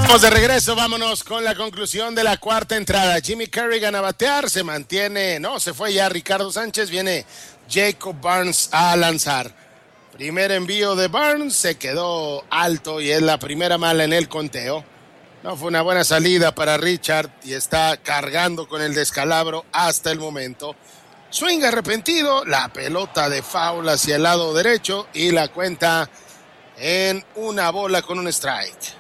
Estamos de regreso, vámonos con la conclusión de la cuarta entrada. Jimmy Kerrigan a batear, se mantiene, no, se fue ya Ricardo Sánchez, viene Jacob Barnes a lanzar. Primer envío de Barnes, se quedó alto y es la primera mala en el conteo. No fue una buena salida para Richard y está cargando con el descalabro hasta el momento. Swing arrepentido, la pelota de foul hacia el lado derecho y la cuenta en una bola con un strike.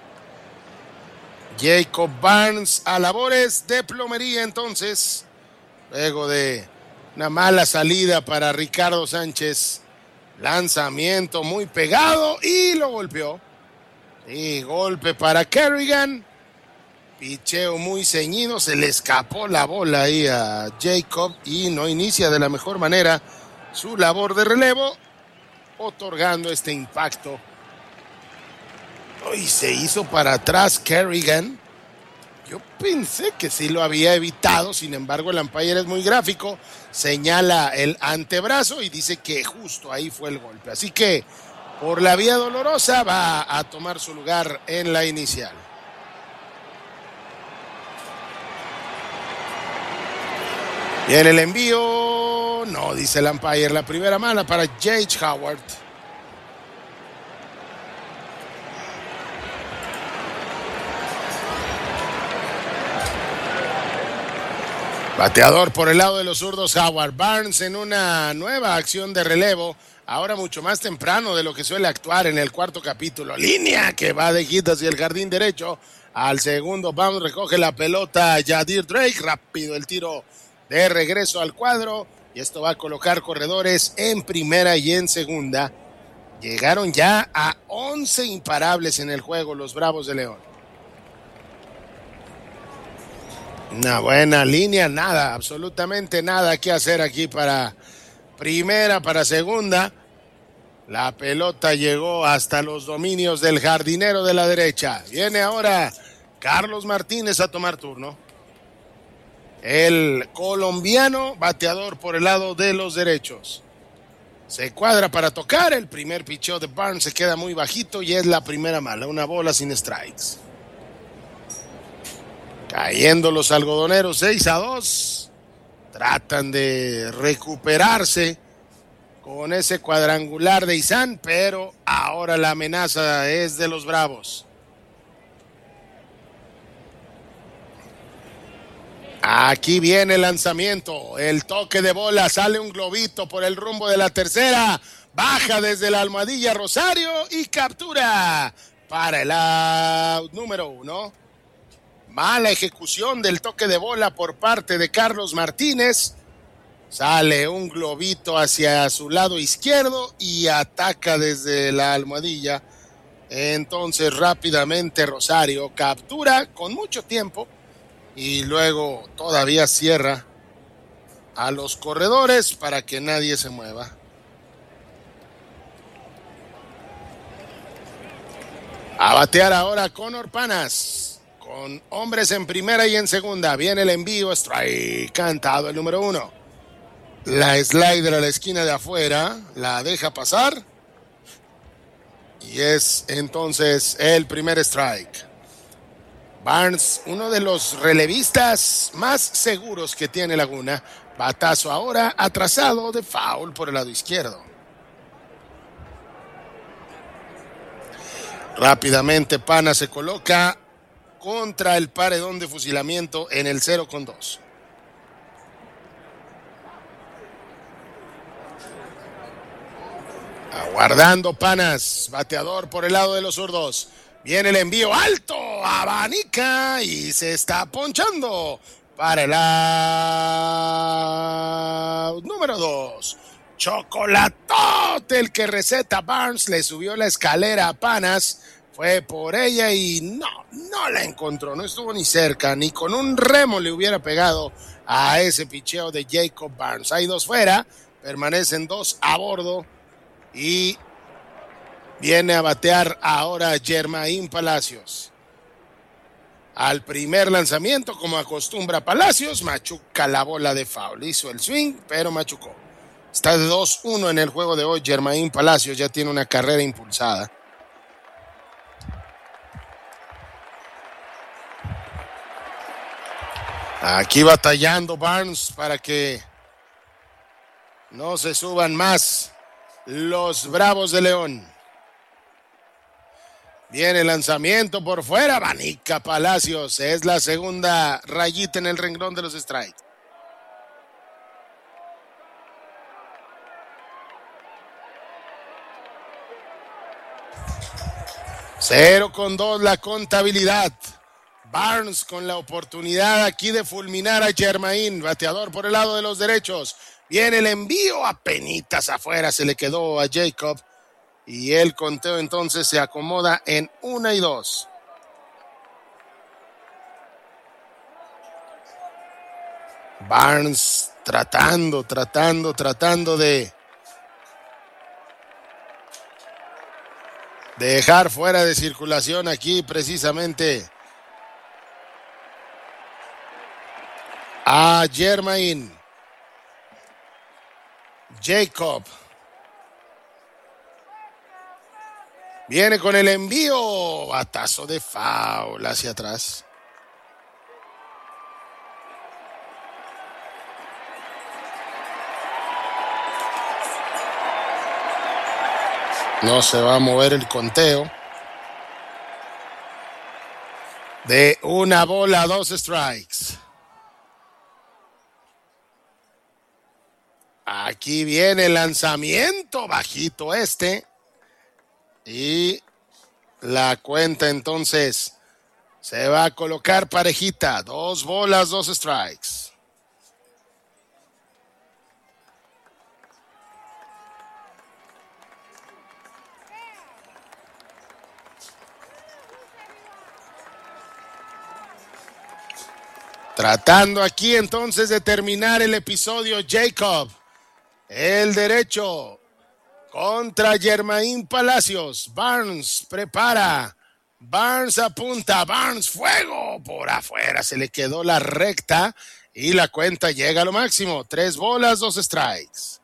Jacob Barnes a labores de plomería entonces, luego de una mala salida para Ricardo Sánchez, lanzamiento muy pegado y lo golpeó. Y golpe para Kerrigan, picheo muy ceñido, se le escapó la bola ahí a Jacob y no inicia de la mejor manera su labor de relevo, otorgando este impacto. Y se hizo para atrás Kerrigan. Yo pensé que sí lo había evitado, sin embargo el umpire es muy gráfico, señala el antebrazo y dice que justo ahí fue el golpe. Así que por la vía dolorosa va a tomar su lugar en la inicial. Viene el envío, no, dice el umpire, la primera mala para J.H. Howard. Bateador por el lado de los zurdos, Howard. Barnes en una nueva acción de relevo, ahora mucho más temprano de lo que suele actuar en el cuarto capítulo. Línea que va de hit hacia el jardín derecho. Al segundo bounce recoge la pelota Yadir Drake. Rápido el tiro de regreso al cuadro. Y esto va a colocar corredores en primera y en segunda. Llegaron ya a 11 imparables en el juego los Bravos de León. Una buena línea, nada, absolutamente nada que hacer aquí para primera, para segunda. La pelota llegó hasta los dominios del jardinero de la derecha. Viene ahora Carlos Martínez a tomar turno. El colombiano bateador por el lado de los derechos. Se cuadra para tocar, el primer picheo de Barnes se queda muy bajito y es la primera mala, una bola sin strikes. Cayendo los algodoneros 6-2. Tratan de recuperarse con ese cuadrangular de Izán, pero ahora la amenaza es de los Bravos. Aquí viene el lanzamiento, el toque de bola, sale un globito por el rumbo de la tercera, baja desde la almohadilla Rosario y captura para el out número 1. Mala ejecución del toque de bola por parte de Carlos Martínez. Sale un globito hacia su lado izquierdo y ataca desde la almohadilla. Entonces rápidamente Rosario captura con mucho tiempo y luego todavía cierra a los corredores para que nadie se mueva. A batear ahora Conor Panas. Con hombres en primera y en segunda. Viene el envío, strike cantado el número 1. La slider a la esquina de afuera, la deja pasar. Y es entonces el primer strike. Barnes, uno de los relevistas más seguros que tiene Laguna. Batazo ahora atrasado de foul por el lado izquierdo. Rápidamente Pana se coloca contra el paredón de fusilamiento en el 0-2. Aguardando Panas, bateador por el lado de los zurdos. Viene el envío alto, abanica y se está ponchando para el out número 2. Chocolatote el que receta Barnes, le subió la escalera a Panas. Fue por ella y no la encontró, no estuvo ni cerca, ni con un remo le hubiera pegado a ese picheo de Jacob Barnes. Hay 2 fuera, permanecen 2 a bordo y viene a batear ahora Germain Palacios. Al primer lanzamiento, como acostumbra Palacios, machuca la bola de foul. Hizo el swing, pero machucó. Está de 2-1 en el juego de hoy. Germain Palacios ya tiene una carrera impulsada. Aquí batallando Barnes para que no se suban más los Bravos de León. Viene el lanzamiento por fuera, abanica Palacios. Es la segunda rayita en el renglón de los strikes. Cero con 2 la contabilidad. Barnes con la oportunidad aquí de fulminar a Germain, bateador por el lado de los derechos. Viene el envío, apenitas afuera, se le quedó a Jacob. Y el conteo entonces se acomoda en 1-2. Barnes tratando de dejar fuera de circulación aquí precisamente a Germain. Jacob viene con el envío, batazo de foul hacia atrás. No se va a mover el conteo. De 1 bola, 2 strikes. Aquí viene el lanzamiento bajito y la cuenta entonces se va a colocar parejita. 2 bolas, 2 strikes. Tratando aquí entonces de terminar el episodio, Jacob, el derecho contra Germain Palacios. Barnes prepara, Barnes apunta, Barnes fuego, por afuera se le quedó la recta y la cuenta llega a lo máximo. 3 bolas, 2 strikes.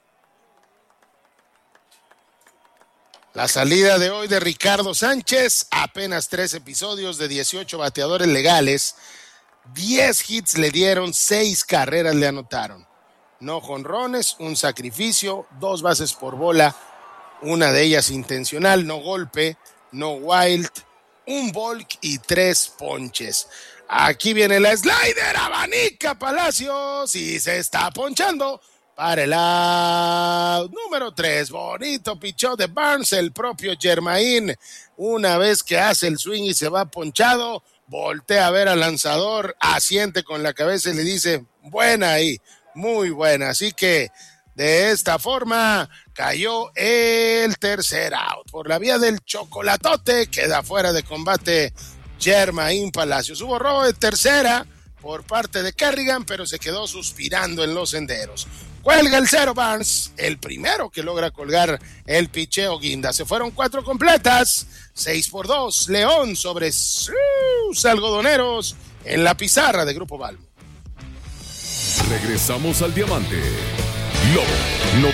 La salida de hoy de Ricardo Sánchez, apenas 3 episodios de 18 bateadores legales. 10 hits le dieron, 6 carreras le anotaron. No jonrones, un sacrificio, 2 bases por bola, una de ellas intencional, no golpe, no wild, un walk y 3 ponches. Aquí viene la slider, abanica Palacios y se está ponchando para el out número 3. Bonito pichó de Barnes, el propio Germain. Una vez que hace el swing y se va ponchado, voltea a ver al lanzador, asiente con la cabeza y le dice, buena ahí, muy buena. Así que de esta forma cayó el tercer out. Por la vía del chocolatote queda fuera de combate Germain Palacios. Hubo robo de tercera por parte de Kerrigan, pero se quedó suspirando en los senderos. Cuelga el 0 Barnes, el primero que logra colgar el picheo Guinda. Se fueron 4 completas, 6-2, León sobre sus algodoneros en la pizarra de Grupo Balbo. Regresamos al Diamante. Globo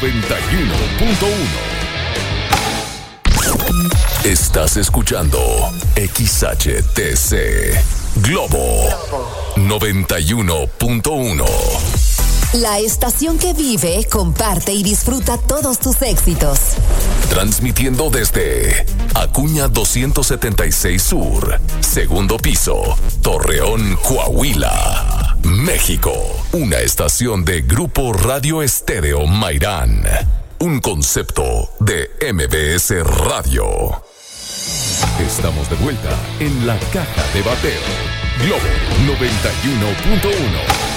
91.1. Estás escuchando XHTC Globo 91.1. La estación que vive, comparte y disfruta todos tus éxitos. Transmitiendo desde Acuña 276 Sur, segundo piso, Torreón, Coahuila, México. Una estación de Grupo Radio Estéreo Mairán. Un concepto de MBS Radio. Estamos de vuelta en la caja de bateo. Globo 91.1.